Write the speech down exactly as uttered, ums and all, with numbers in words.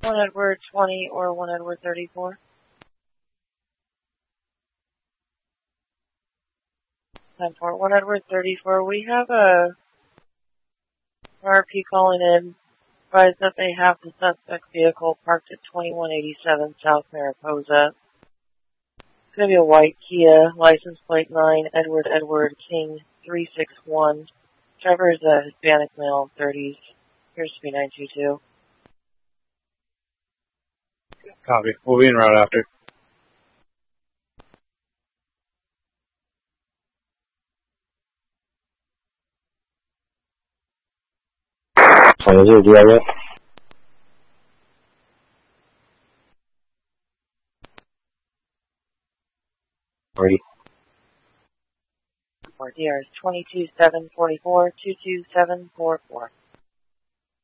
one Edward twenty or one Edward thirty-four. ten four, one Edward thirty-four. We have a R P calling in. Advised that they have the suspect vehicle parked at twenty-one eighty-seven South Mariposa. It's going to be a white Kia, license plate nine, Edward Edward King three six one. Driver is a Hispanic male, thirties. Appears to be nine two two. Copy. We'll be en route after. twenty zero, do you have it? Ready. D R is twenty-two seven forty-four, two two seven four four.